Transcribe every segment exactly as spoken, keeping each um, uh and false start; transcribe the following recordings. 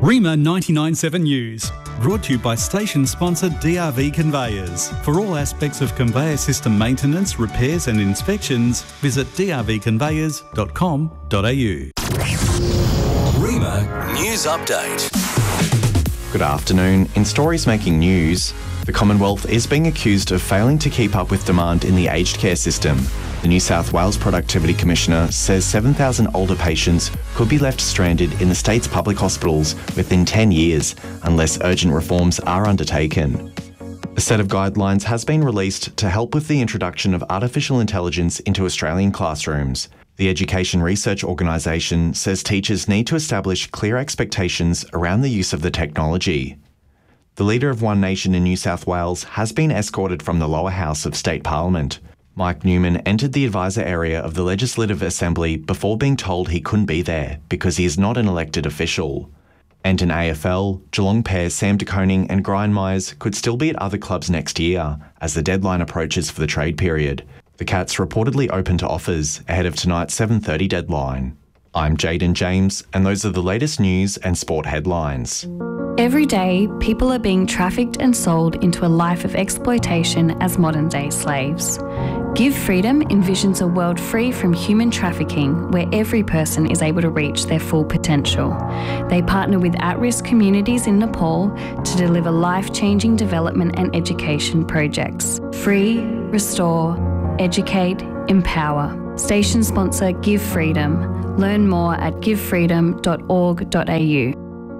Rima ninety-nine point seven News, brought to you by station sponsor D R V Conveyors. For all aspects of conveyor system maintenance, repairs and inspections, visit d r v conveyors dot com dot a u. Rima News Update. Good afternoon. In stories making news, the Commonwealth is being accused of failing to keep up with demand in the aged care system. The New South Wales Productivity Commissioner says seven thousand older patients could be left stranded in the state's public hospitals within ten years unless urgent reforms are undertaken. A set of guidelines has been released to help with the introduction of artificial intelligence into Australian classrooms. The Education Research Organisation says teachers need to establish clear expectations around the use of the technology. The Leader of One Nation in New South Wales has been escorted from the lower house of State Parliament. Mike Newman entered the advisor area of the Legislative Assembly before being told he couldn't be there because he is not an elected official. And in A F L, Geelong pairs Sam De Koning and Brian Myers could still be at other clubs next year as the deadline approaches for the trade period. The Cats reportedly open to offers ahead of tonight's seven thirty deadline. I'm Jaden James, and those are the latest news and sport headlines. Every day, people are being trafficked and sold into a life of exploitation as modern-day slaves. Give Freedom envisions a world free from human trafficking where every person is able to reach their full potential. They partner with at-risk communities in Nepal to deliver life-changing development and education projects. Free, restore, educate, empower. Station sponsor Give Freedom. Learn more at give freedom dot org dot a u.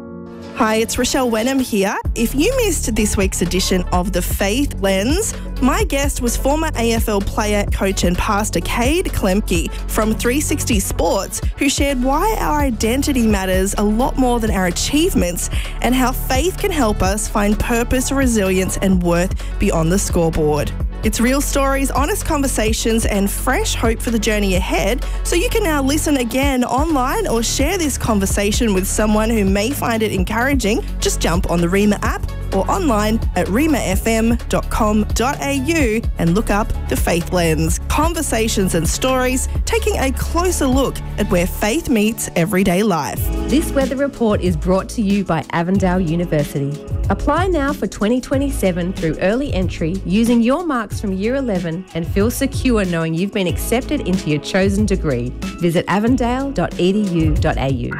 Hi, it's Rochelle Wenham here. If you missed this week's edition of The Faith Lens, my guest was former A F L player, coach and pastor Cade Klemke from three sixty Sports, who shared why our identity matters a lot more than our achievements and how faith can help us find purpose, resilience and worth beyond the scoreboard. It's real stories, honest conversations and fresh hope for the journey ahead, so you can now listen again online or share this conversation with someone who may find it encouraging. Just jump on the Rima app or online at rima f m dot com dot a u and look up The Faith Lens. Conversations and stories taking a closer look at where faith meets everyday life. This weather report is brought to you by Avondale University. Apply now for twenty twenty-seven through early entry using your marks from year eleven and feel secure knowing you've been accepted into your chosen degree. Visit avondale dot e d u dot a u.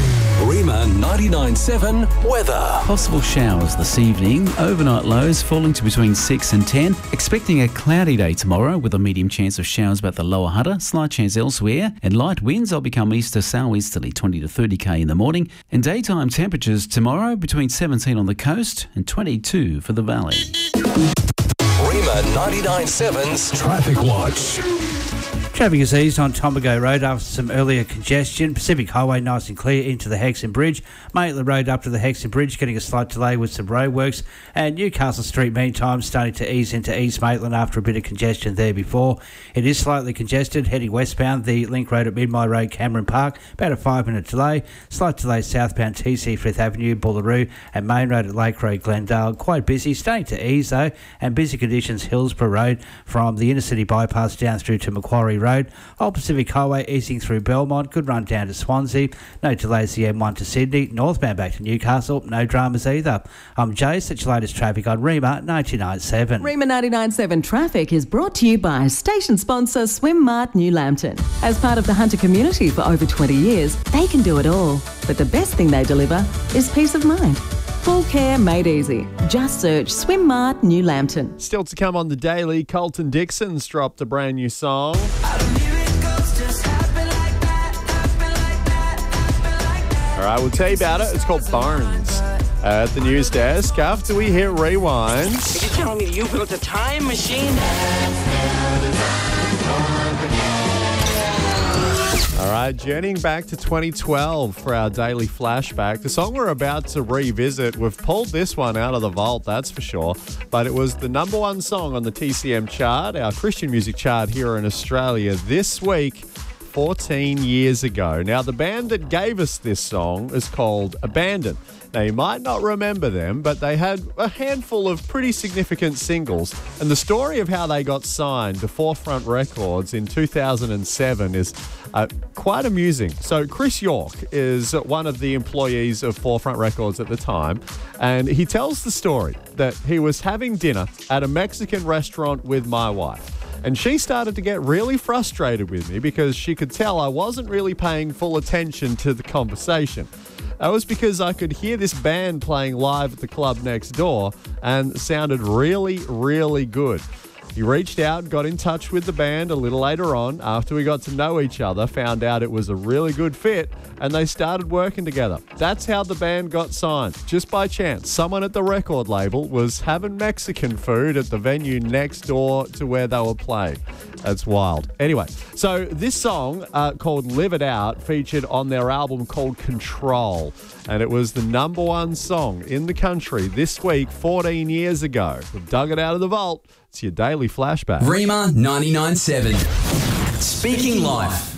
Rima ninety-nine point seven weather. Possible showers this evening. Overnight lows falling to between six and ten. Expecting a cloudy day tomorrow with a medium chance of showers about the lower Hunter. Slight chance elsewhere. And light winds will become east to southeasterly twenty to thirty k in the morning. And daytime temperatures tomorrow between seventeen on the coast and twenty-two for the valley. Rima ninety-nine point seven's Traffic Watch. Traffic is eased on Tomago Road after some earlier congestion. Pacific Highway nice and clear into the Hexham Bridge. Maitland Road up to the Hexham Bridge getting a slight delay with some roadworks. And Newcastle Street meantime starting to ease into East Maitland after a bit of congestion there before. It is slightly congested heading westbound the Link Road at Midmay Road, Cameron Park. About a five minute delay. Slight delay southbound T C Frith Avenue, Bullaroo and Main Road at Lake Road, Glendale. Quite busy, starting to ease though. And busy conditions Hillsborough Road from the inner city bypass down through to Macquarie Road. Old Pacific Highway easing through Belmont, good run down to Swansea. No delays the M one to Sydney. Northbound back to Newcastle, no dramas either. I'm Jace, that's your latest traffic on Rima ninety-nine point seven. Rima ninety-nine point seven traffic is brought to you by station sponsor Swim Mart New Lambton. As part of the Hunter community for over twenty years, they can do it all. But the best thing they deliver is peace of mind. Full care made easy. Just search Swim Mart New Lambton. Still to come on the Daily, Colton Dixon's dropped a brand new song. All right, we'll tell you about it. It's called Bones. Uh, at the news desk, after we hit rewind. Are you telling me you built a time machine? All right, journeying back to twenty twelve for our daily flashback. The song we're about to revisit, we've pulled this one out of the vault, that's for sure. But it was the number one song on the T C M chart, our Christian music chart here in Australia this week, fourteen years ago. Now, the band that gave us this song is called Abandon. Now, you might not remember them, but they had a handful of pretty significant singles. And the story of how they got signed to Forefront Records in two thousand seven is Uh, quite amusing. So Chris York is one of the employees of Forefront Records at the time, and he tells the story that he was having dinner at a Mexican restaurant with my wife. And she started to get really frustrated with me because she could tell I wasn't really paying full attention to the conversation. That was because I could hear this band playing live at the club next door and sounded really, really good. He reached out, got in touch with the band a little later on after we got to know each other, found out it was a really good fit, and they started working together. That's how the band got signed. Just by chance, someone at the record label was having Mexican food at the venue next door to where they were playing. That's wild. Anyway, so this song uh, called Live It Out featured on their album called Control, and it was the number one song in the country this week fourteen years ago. We've dug it out of the vault. It's your daily flashback. Rima ninety-nine point seven. Speaking Life.